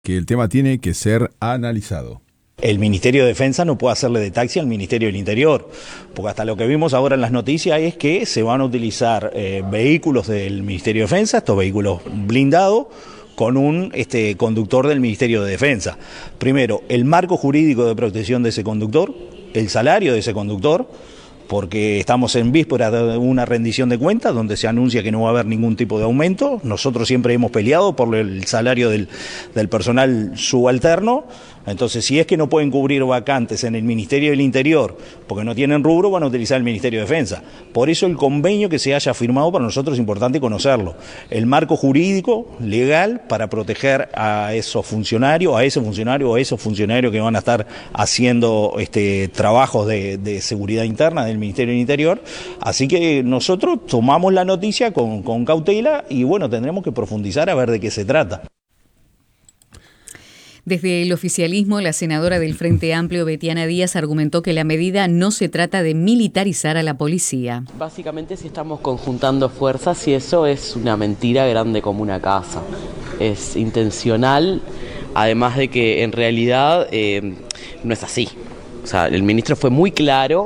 que el tema tiene que ser analizado. El Ministerio de Defensa no puede hacerle de taxi al Ministerio del Interior, porque hasta lo que vimos ahora en las noticias es que se van a utilizar vehículos del Ministerio de Defensa, estos vehículos blindados, con un conductor del Ministerio de Defensa. Primero, el marco jurídico de protección de ese conductor, el salario de ese conductor, porque estamos en vísperas de una rendición de cuentas donde se anuncia que no va a haber ningún tipo de aumento. Nosotros siempre hemos peleado por el salario del personal subalterno. Entonces, si es que no pueden cubrir vacantes en el Ministerio del Interior porque no tienen rubro, van a utilizar el Ministerio de Defensa. Por eso el convenio que se haya firmado para nosotros es importante conocerlo. El marco jurídico, legal, para proteger a esos funcionarios, a ese funcionario o a esos funcionarios que van a estar haciendo trabajos de seguridad interna del Ministerio del Interior. Así que nosotros tomamos la noticia con cautela y bueno, tendremos que profundizar a ver de qué se trata. Desde el oficialismo, la senadora del Frente Amplio, Betiana Díaz, argumentó que la medida no se trata de militarizar a la policía. Básicamente, si estamos conjuntando fuerzas, y eso es una mentira grande como una casa. Es intencional, además de que en realidad no es así. O sea, el ministro fue muy claro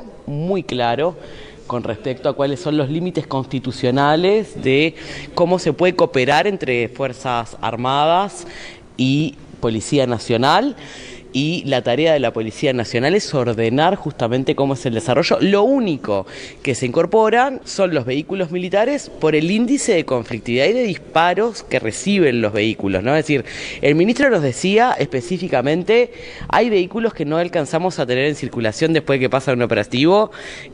con respecto a cuáles son los límites constitucionales de cómo se puede cooperar entre Fuerzas Armadas y Policía Nacional, y la tarea de la Policía Nacional es ordenar justamente cómo es el desarrollo. Lo único que se incorporan son los vehículos militares por el índice de conflictividad y de disparos que reciben los vehículos, ¿no? Es decir, el ministro nos decía específicamente, hay vehículos que no alcanzamos a tener en circulación después de que pasa un operativo,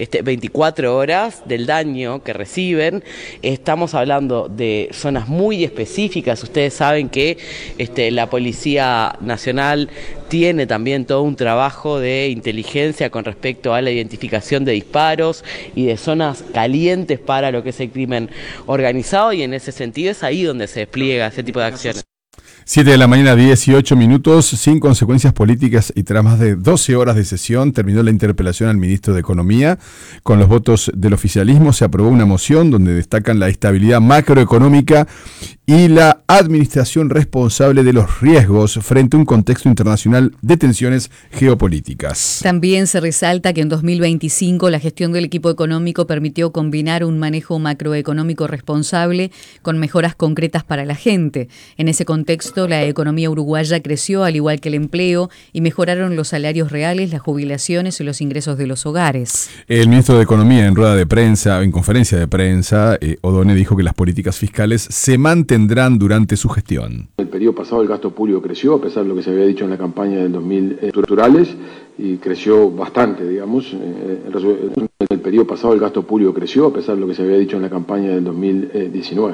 24 horas del daño que reciben. Estamos hablando de zonas muy específicas. Ustedes saben que la Policía Nacional tiene también todo un trabajo de inteligencia con respecto a la identificación de disparos y de zonas calientes para lo que es el crimen organizado, y en ese sentido es ahí donde se despliega ese tipo de acciones. 7 de la mañana, 18 minutos, sin consecuencias políticas y tras más de 12 horas de sesión, terminó la interpelación al ministro de Economía. Con los votos del oficialismo se aprobó una moción donde destacan la estabilidad macroeconómica y la administración responsable de los riesgos frente a un contexto internacional de tensiones geopolíticas. También se resalta que en 2025 la gestión del equipo económico permitió combinar un manejo macroeconómico responsable con mejoras concretas para la gente. En ese contexto, la economía uruguaya creció al igual que el empleo y mejoraron los salarios reales, las jubilaciones y los ingresos de los hogares. El ministro de Economía en conferencia de prensa, O'Donnell dijo que las políticas fiscales se mantendrán durante su gestión. El periodo pasado el gasto público creció, a pesar de lo que se había dicho en la campaña del 2000 estructurales, y creció bastante, digamos. En el periodo pasado el gasto público creció, a pesar de lo que se había dicho en la campaña del 2019.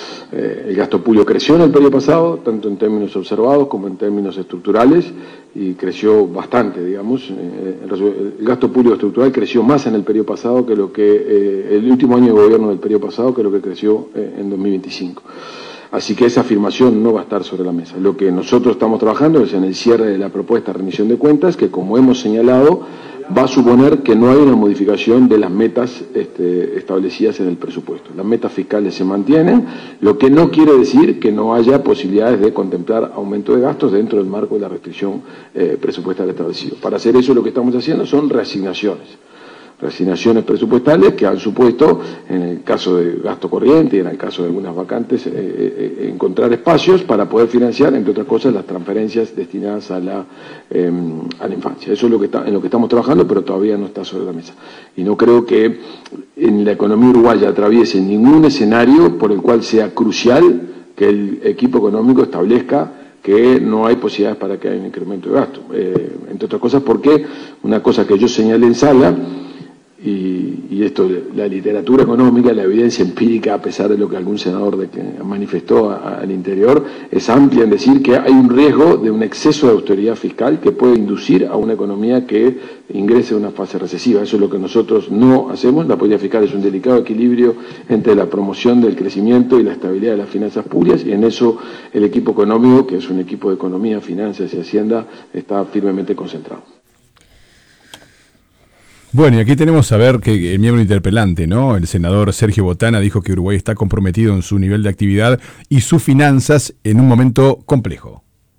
El gasto público creció en el periodo pasado, tanto en términos observados como en términos estructurales, y creció bastante, digamos. El gasto público estructural creció más en el periodo pasado que lo que el último año de gobierno del periodo pasado que lo que creció en 2025. Así que esa afirmación no va a estar sobre la mesa. Lo que nosotros estamos trabajando es en el cierre de la propuesta de rendición de cuentas, que como hemos señalado, va a suponer que no hay una modificación de las metas establecidas en el presupuesto. Las metas fiscales se mantienen, lo que no quiere decir que no haya posibilidades de contemplar aumento de gastos dentro del marco de la restricción presupuestal establecida. Para hacer eso lo que estamos haciendo son reasignaciones presupuestales que han supuesto, en el caso de gasto corriente y en el caso de algunas vacantes, encontrar espacios para poder financiar, entre otras cosas, las transferencias destinadas a la infancia. Eso es en lo que estamos trabajando, pero todavía no está sobre la mesa. Y no creo que en la economía uruguaya atraviese ningún escenario por el cual sea crucial que el equipo económico establezca que no hay posibilidades para que haya un incremento de gasto. Entre otras cosas porque una cosa que yo señalé en sala, y esto, la literatura económica, la evidencia empírica, a pesar de lo que algún senador manifestó al interior, es amplia en decir que hay un riesgo de un exceso de austeridad fiscal que puede inducir a una economía que ingrese a una fase recesiva. Eso es lo que nosotros no hacemos. La política fiscal es un delicado equilibrio entre la promoción del crecimiento y la estabilidad de las finanzas públicas, y en eso el equipo económico, que es un equipo de economía, finanzas y hacienda, está firmemente concentrado. Bueno, y aquí tenemos a ver que el miembro interpelante, ¿no? El senador Sergio Botana dijo que Uruguay está comprometido en su nivel de actividad y sus finanzas en un momento complejo.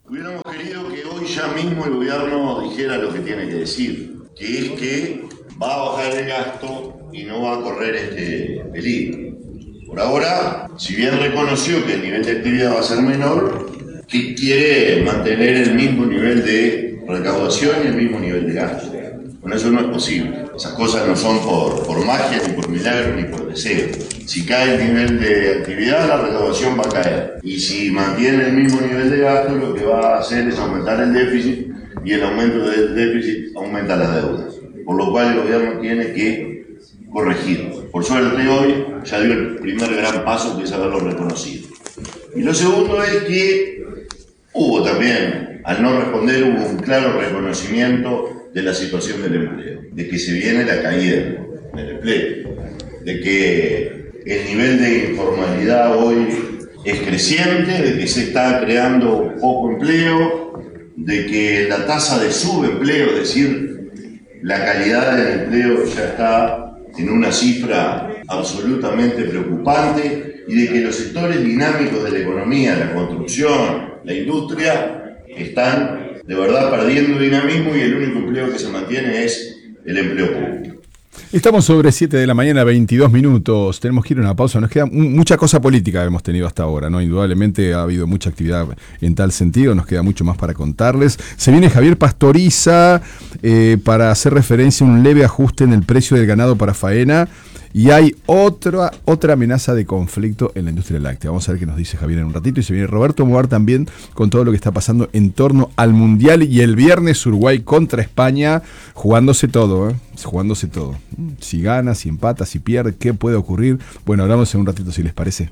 Hubiéramos querido que hoy ya mismo el gobierno dijera lo que tiene que decir, que es que va a bajar el gasto y no va a correr este peligro. Por ahora, si bien reconoció que el nivel de actividad va a ser menor, que quiere mantener el mismo nivel de recaudación y el mismo nivel de gasto. Bueno, eso no es posible. Esas cosas no son por magia, ni por milagro, ni por deseo. Si cae el nivel de actividad, la recaudación va a caer. Y si mantiene el mismo nivel de gasto, lo que va a hacer es aumentar el déficit, y el aumento del déficit aumenta la deuda. Por lo cual el gobierno tiene que corregirlo. Por suerte hoy ya dio el primer gran paso, que es haberlo reconocido. Y lo segundo es que hubo también, al no responder, hubo un claro reconocimiento de la situación del empleo, de que se viene la caída del empleo, de que el nivel de informalidad hoy es creciente, de que se está creando poco empleo, de que la tasa de subempleo, es decir, la calidad del empleo ya está en una cifra absolutamente preocupante, y de que los sectores dinámicos de la economía, la construcción, la industria, están de verdad perdiendo dinamismo, y el único empleo que se mantiene es el empleo público. Estamos sobre 7 de la mañana, 22 minutos. Tenemos que ir a una pausa. Nos queda mucha cosa política que hemos tenido hasta ahora, ¿no? Indudablemente ha habido mucha actividad en tal sentido. Nos queda mucho más para contarles. Se viene Javier Pastoriza para hacer referencia a un leve ajuste en el precio del ganado para faena. Y hay otra amenaza de conflicto en la industria láctea. Vamos a ver qué nos dice Javier en un ratito. Y se viene Roberto Moar también con todo lo que está pasando en torno al Mundial. Y el viernes Uruguay contra España, jugándose todo, ¿eh? Jugándose todo. Si gana, si empata, si pierde, ¿qué puede ocurrir? Bueno, hablamos en un ratito, si les parece.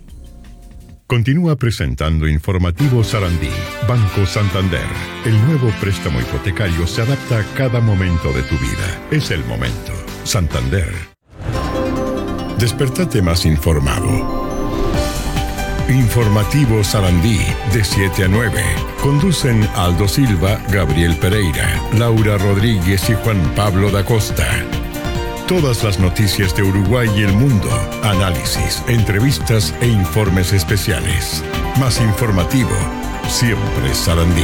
Continúa presentando Informativo Sarandí. Banco Santander. El nuevo préstamo hipotecario se adapta a cada momento de tu vida. Es el momento. Santander. Despertate más informado. Informativo Sarandí, de 7 a 9. Conducen Aldo Silva, Gabriel Pereira, Laura Rodríguez y Juan Pablo da Costa. Todas las noticias de Uruguay y el mundo, análisis, entrevistas e informes especiales. Más informativo, siempre Sarandí.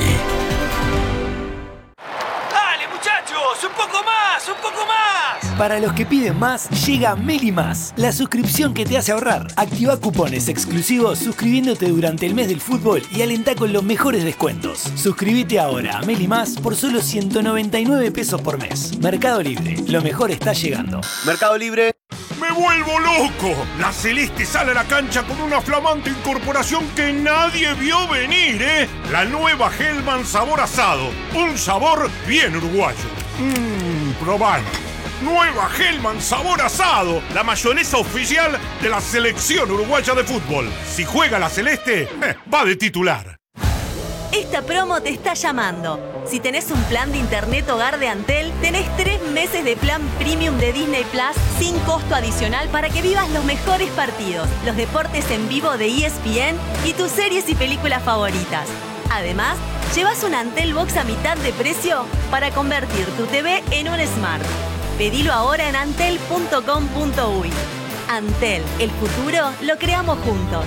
¡Dale, muchachos! ¡Un poco más! ¡Un poco más! Para los que piden más, llega Meli Más, la suscripción que te hace ahorrar. Activa cupones exclusivos suscribiéndote durante el mes del fútbol y alentá con los mejores descuentos. Suscríbete ahora a Meli Más por solo 199 pesos por mes. Mercado Libre, lo mejor está llegando. Mercado Libre. ¡Me vuelvo loco! La Celeste sale a la cancha con una flamante incorporación que nadie vio venir, ¿eh? La nueva Hellman sabor asado. Un sabor bien uruguayo. Probalo. Nueva Hellman sabor asado. La mayonesa oficial de la selección uruguaya de fútbol. Si juega la Celeste, va de titular. Esta promo te está llamando. Si tenés un plan de internet hogar de Antel, tenés 3 meses de plan premium de Disney Plus sin costo adicional para que vivas los mejores partidos, los deportes en vivo de ESPN y tus series y películas favoritas. Además, llevas un Antel Box a mitad de precio para convertir tu TV en un Smart. Pedilo ahora en antel.com.uy. Antel, el futuro lo creamos juntos.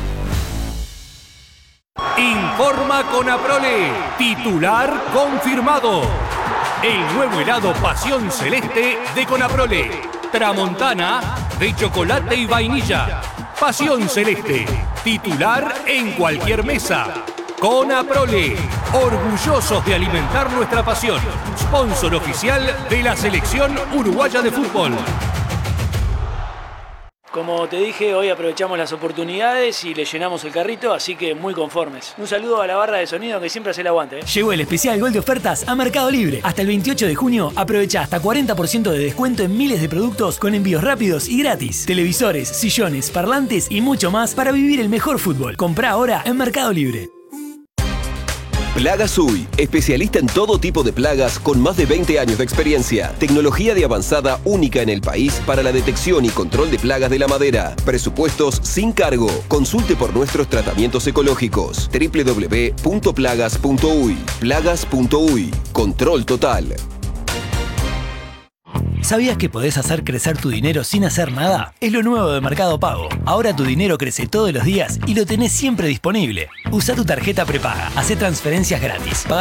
Informa Conaprole, titular confirmado. El nuevo helado Pasión Celeste de Conaprole. Tramontana de chocolate y vainilla. Pasión Celeste, titular en cualquier mesa. Conaprole, orgullosos de alimentar nuestra pasión. Sponsor oficial de la selección uruguaya de fútbol. Como te dije, hoy aprovechamos las oportunidades y le llenamos el carrito, así que muy conformes. Un saludo a la barra de sonido que siempre hace el aguante. Llegó el especial Gol de ofertas a Mercado Libre. Hasta el 28 de junio aprovecha hasta 40% de descuento en miles de productos con envíos rápidos y gratis. Televisores, sillones, parlantes y mucho más para vivir el mejor fútbol. Comprá ahora en Mercado Libre. Plagas UI, especialista en todo tipo de plagas con más de 20 años de experiencia. Tecnología de avanzada única en el país para la detección y control de plagas de la madera. Presupuestos sin cargo. Consulte por nuestros tratamientos ecológicos. www.plagas.uy. Plagas.uy. Control total. ¿Sabías que podés hacer crecer tu dinero sin hacer nada? Es lo nuevo de Mercado Pago. Ahora tu dinero crece todos los días y lo tenés siempre disponible. Usa tu tarjeta prepaga, hacé transferencias gratis.